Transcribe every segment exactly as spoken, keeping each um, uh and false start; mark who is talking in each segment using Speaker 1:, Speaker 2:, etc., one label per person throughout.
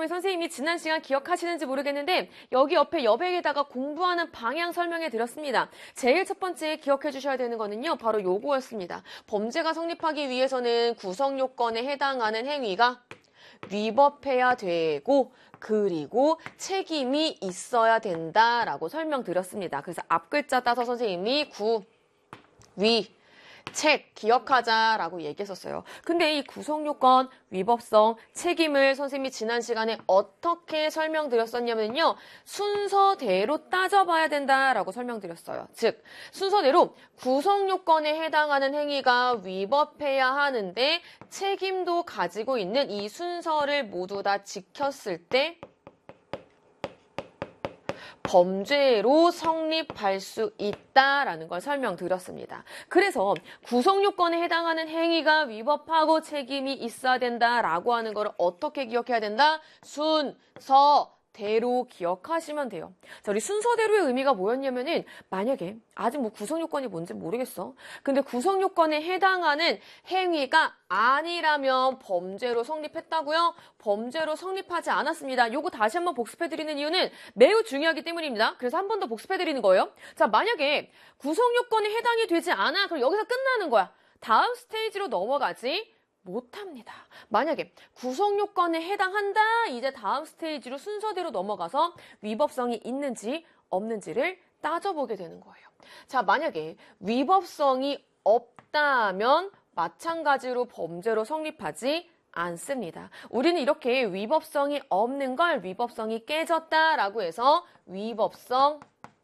Speaker 1: 여러분 선생님이 지난 시간 기억하시는지 모르겠는데 여기 옆에 여백에다가 공부하는 방향 설명해 드렸습니다. 제일 첫 번째 기억해 주셔야 되는 거는요. 바로 요거였습니다. 범죄가 성립하기 위해서는 구성 요건에 해당하는 행위가 위법해야 되고 그리고 책임이 있어야 된다라고 설명드렸습니다. 그래서 앞글자 따서 선생님이 구, 위, 책 기억하자라고 얘기했었어요. 근데 이 구성요건, 위법성, 책임을 선생님이 지난 시간에 어떻게 설명드렸었냐면요. 순서대로 따져봐야 된다라고 설명드렸어요. 즉 순서대로 구성요건에 해당하는 행위가 위법해야 하는데 책임도 가지고 있는 이 순서를 모두 다 지켰을 때 범죄로 성립할 수 있다라는 걸 설명드렸습니다. 그래서 구성요건에 해당하는 행위가 위법하고 책임이 있어야 된다라고 하는 걸 어떻게 기억해야 된다? 순서. 대로 기억하시면 돼요. 자, 우리 순서대로의 의미가 뭐였냐면은 만약에 아직 뭐 구성요건이 뭔지 모르겠어. 근데 구성요건에 해당하는 행위가 아니라면 범죄로 성립했다고요? 범죄로 성립하지 않았습니다. 요거 다시 한번 복습해드리는 이유는 매우 중요하기 때문입니다. 그래서 한 번 더 복습해드리는 거예요. 자, 만약에 구성요건에 해당이 되지 않아. 그럼 여기서 끝나는 거야. 다음 스테이지로 넘어가지 못합니다. 만약에 구성요건에 해당한다. 이제 다음 스테이지로 순서대로 넘어가서 위법성이 있는지 없는지를 따져보게 되는 거예요. 자, 만약에 위법성이 없다면 마찬가지로 범죄로 성립하지 않습니다. 우리는 이렇게 위법성이 없는 걸 위법성이 깨졌다라고 해서 위법성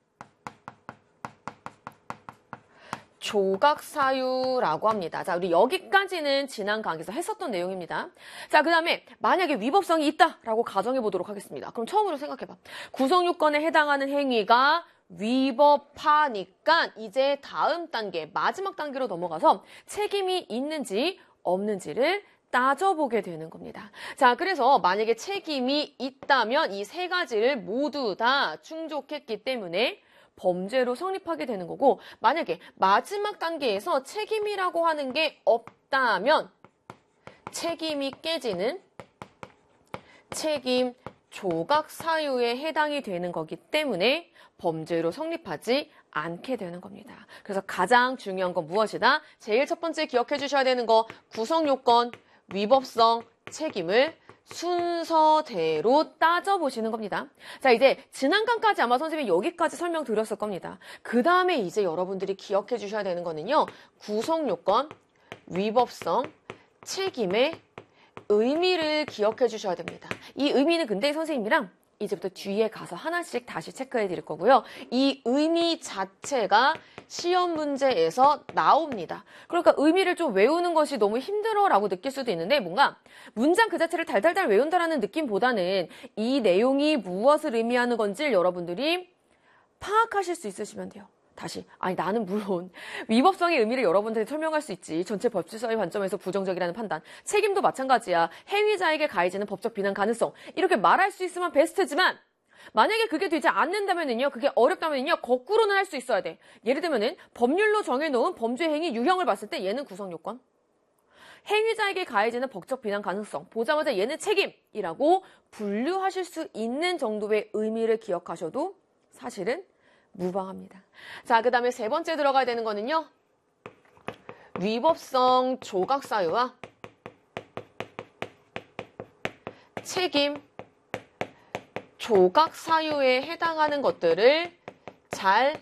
Speaker 1: 조각사유라고 합니다. 자, 우리 여기까지는 지난 강의에서 했었던 내용입니다. 자, 그 다음에 만약에 위법성이 있다라고 가정해 보도록 하겠습니다. 그럼 처음으로 생각해봐. 구성요건에 해당하는 행위가 위법하니까 이제 다음 단계, 마지막 단계로 넘어가서 책임이 있는지 없는지를 따져보게 되는 겁니다. 자, 그래서 만약에 책임이 있다면 이 세 가지를 모두 다 충족했기 때문에 범죄로 성립하게 되는 거고, 만약에 마지막 단계에서 책임이라고 하는 게 없다면 책임이 깨지는 책임 조각 사유에 해당이 되는 거기 때문에 범죄로 성립하지 않게 되는 겁니다. 그래서 가장 중요한 건 무엇이다? 제일 첫 번째 기억해 주셔야 되는 거, 구성요건, 위법성, 책임을 순서대로 따져보시는 겁니다. 자, 이제 지난 강까지 아마 선생님이 여기까지 설명드렸을 겁니다. 그 다음에 이제 여러분들이 기억해 주셔야 되는 거는요. 구성요건, 위법성, 책임의 의미를 기억해 주셔야 됩니다. 이 의미는 근데 선생님이랑 이제부터 뒤에 가서 하나씩 다시 체크해 드릴 거고요. 이 의미 자체가 시험 문제에서 나옵니다. 그러니까 의미를 좀 외우는 것이 너무 힘들어 라고 느낄 수도 있는데 뭔가 문장 그 자체를 달달달 외운다라는 느낌보다는 이 내용이 무엇을 의미하는 건지 여러분들이 파악하실 수 있으시면 돼요. 다시, 아니 나는 물론 위법성의 의미를 여러분들이 설명할 수 있지. 전체 법질서의 관점에서 부정적이라는 판단. 책임도 마찬가지야. 행위자에게 가해지는 법적 비난 가능성. 이렇게 말할 수 있으면 베스트지만 만약에 그게 되지 않는다면은요, 그게 어렵다면은요, 거꾸로는 할 수 있어야 돼. 예를 들면은 법률로 정해놓은 범죄 행위 유형을 봤을 때 얘는 구성요건, 행위자에게 가해지는 법적 비난 가능성 보자마자 얘는 책임이라고 분류하실 수 있는 정도의 의미를 기억하셔도 사실은 무방합니다. 자, 그 다음에 세 번째 들어가야 되는 거는요, 위법성 조각사유와 책임 조각사유에 해당하는 것들을 잘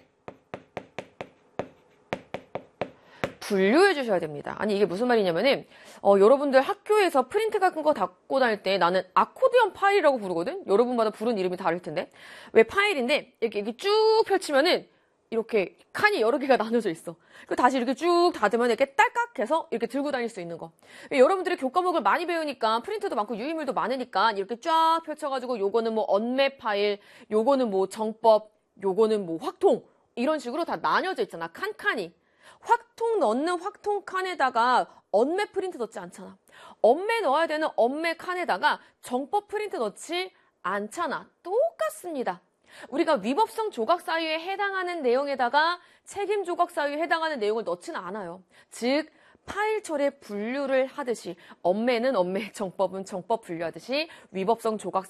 Speaker 1: 분류해 주셔야 됩니다. 아니 이게 무슨 말이냐면은 어, 여러분들 학교에서 프린트 같은 거 갖고 다닐 때 나는 아코디언 파일이라고 부르거든? 여러분마다 부르는 이름이 다를 텐데 왜 파일인데 이렇게, 이렇게 쭉 펼치면은 이렇게 칸이 여러 개가 나눠져 있어. 그 다시 이렇게 쭉 닫으면 이렇게 딸깍해서 이렇게 들고 다닐 수 있는 거. 여러분들이 교과목을 많이 배우니까 프린트도 많고 유의물도 많으니까 이렇게 쫙 펼쳐가지고 요거는 뭐 언매 파일, 요거는 뭐 정법, 요거는 뭐 확통 이런 식으로 다 나뉘어져 있잖아. 칸칸이. 확통 넣는 확통 칸에다가 언매 프린트 넣지 않잖아. 언매 넣어야 되는 언매 칸에다가 정법 프린트 넣지 않잖아. 똑같습니다. 우리가 위법성 조각 사유에 해당하는 내용에다가 책임 조각 사유에 해당하는 내용을 넣지는 않아요. 즉 파일철에 분류를 하듯이 언매는 언매, 정법은 정법 분류하듯이 위법성 조각